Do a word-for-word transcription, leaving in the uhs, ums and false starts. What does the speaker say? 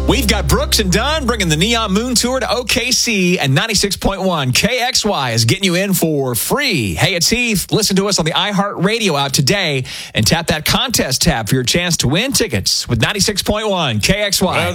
We've got Brooks and Dunn bringing the Neon Moon Tour to O K C, and ninety-six point one K X Y is getting you in for free. Hey, it's Heath. Listen to us on the iHeartRadio app today and tap that contest tab for your chance to win tickets with ninety-six point one K X Y.